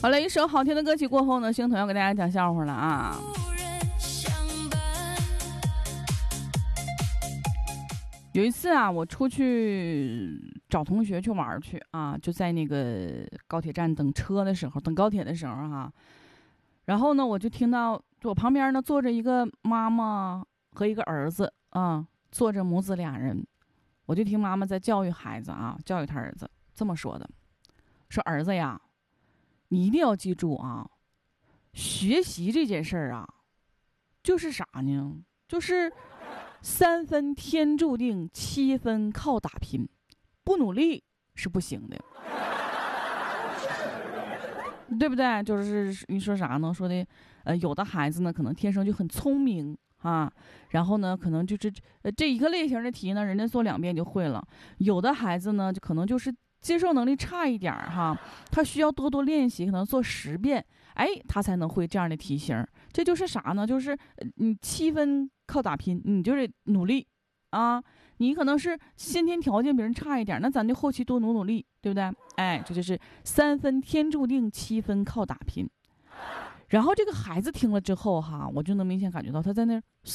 好了，一首好听的歌曲过后呢，星彤要给大家讲笑话了啊。有一次啊，我出去找同学去玩去啊，就在那个高铁站等车的时候，等高铁的时候哈，然后呢，我就听到我旁边呢坐着一个妈妈和一个儿子啊，坐着母子俩人，我就听妈妈在教育孩子啊，教育他儿子这么说的，说儿子呀，你一定要记住啊，学习这件事儿啊，就是啥呢？就是3分天注定，7分靠打拼，不努力是不行的，对不对？就是你说啥呢？说的有的孩子呢，可能天生就很聪明啊，然后呢，可能就是这一个类型的题呢，人家做2遍就会了。有的孩子呢，就可能就是接受能力差一点哈，他需要多多练习，可能做10遍，哎，他才能会这样的题型。这就是啥呢？就是你7分靠打拼，你就是努力啊。你可能是先天条件比人差一点，那咱就后期多努努力，对不对？哎，这就是3分天注定，7分靠打拼。然后这个孩子听了之后哈，我就能明显感觉到他在那